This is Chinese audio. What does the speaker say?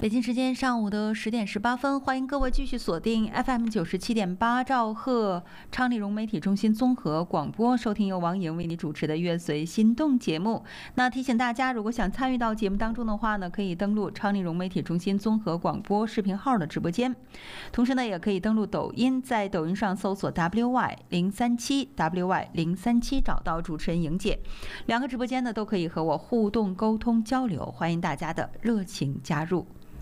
北京时间上午的10点18分，欢迎各位继续锁定 FM 97.8兆赫昌利荣媒体中心综合广播，收听由王莹为你主持的乐随心动节目。那提醒大家，如果想参与到节目当中的话呢，可以登录昌利荣媒体中心综合广播视频号的直播间，同时呢，也可以登录抖音，在抖音上搜索 WY037 WY037，找到主持人莹姐，两个直播间呢都可以和我互动沟通交流，欢迎大家的热情加入。